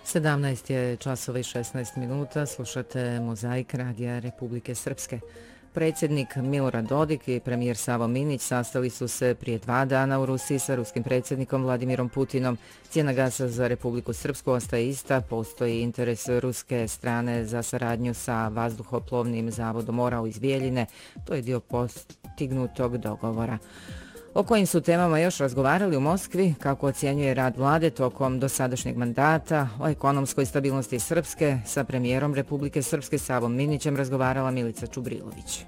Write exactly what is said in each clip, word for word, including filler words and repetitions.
sedamnaest je časova i šesnaest minuta, slušate Mozaik Radija Republike Srpske. Predsjednik Milorad Dodik i premijer Savo Minić sastali su se prije dva dana u Rusiji sa ruskim predsjednikom Vladimirom Putinom. Cijena gasa za Republiku Srpsku ostaje ista, postoji interes ruske strane za saradnju sa vazduhoplovnim zavodom Orao iz Bijeljine. To je dio postignutog dogovora. O kojim su temama još razgovarali u Moskvi, kako ocjenjuje rad vlade tokom dosadašnjeg mandata, o ekonomskoj stabilnosti Srpske, sa premijerom Republike Srpske Savom Minićem razgovarala Milica Čubrilović.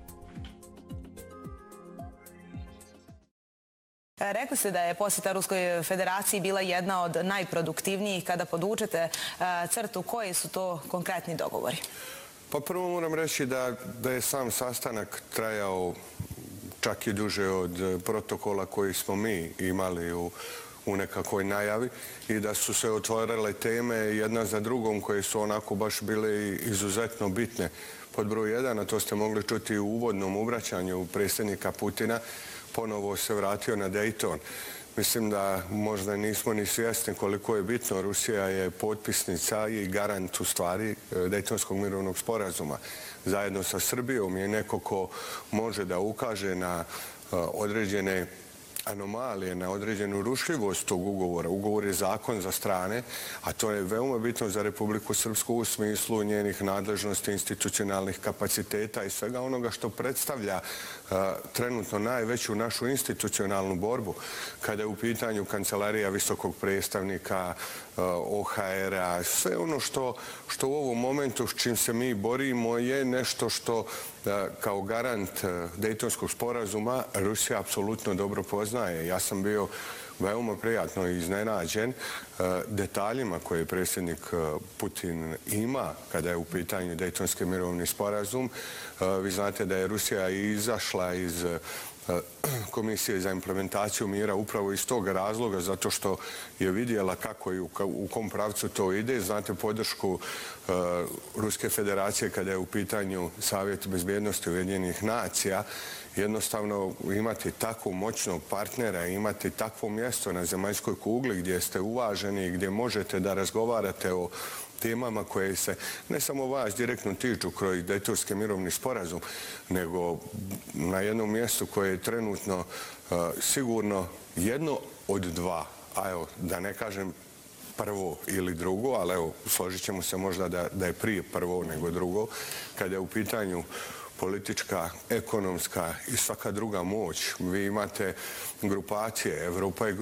Rekli ste da je posjeta Ruskoj federaciji bila jedna od najproduktivnijih. Kada podvučete crtu, koji su to konkretni dogovori? Pa prvo moram reći da, da je sam sastanak trajao čak i duže od protokola koji smo mi imali u, u nekakvoj najavi i da su se otvorile teme jedna za drugom koje su onako baš bile izuzetno bitne. Pod broj jedan, a to ste mogli čuti u uvodnom obraćanju predsjednika Putina, ponovo se vratio na Dayton. Mislim da možda nismo ni svjesni koliko je bitno. Rusija je potpisnica i garant u stvari Daytonskog mirovnog sporazuma. Zajedno sa Srbijom je neko ko može da ukaže na određene anomalije, na određenu rušljivost tog ugovora. Ugovor je zakon za strane, a to je veoma bitno za Republiku Srpsku u smislu njenih nadležnosti, institucionalnih kapaciteta i svega onoga što predstavlja uh, trenutno najveću našu institucionalnu borbu. Kada je u pitanju Kancelarija visokog predstavnika, uh, O H R-a, sve ono što, što u ovom momentu s čim se mi borimo je nešto što kao garant Dejtonskog sporazuma Rusija apsolutno dobro poznaje. Ja sam bio veoma prijatno iznenađen detaljima koje predsjednik Putin ima kada je u pitanju Dejtonski mirovni sporazum. Vi znate da je Rusija izašla iz Komisije za implementaciju mira upravo iz tog razloga, zato što je vidjela kako i u kom pravcu to ide. Znate podršku Ruske federacije kada je u pitanju Savjet bezbjednosti Ujedinjenih nacija. Jednostavno imati tako moćnog partnera, imati takvo mjesto na zemaljskoj kugli gdje ste uvaženi i gdje možete da razgovarate o temama koje se ne samo vas direktno tiču kroz Dejtonski mirovni sporazum, nego na jednom mjestu koje je trenutno uh, sigurno jedno od dva, a evo da ne kažem prvo ili drugo, ali evo složit ćemo se možda da, da je prije prvo nego drugo, kada je u pitanju politička, ekonomska i svaka druga moć. Vi imate grupacije, Evropa je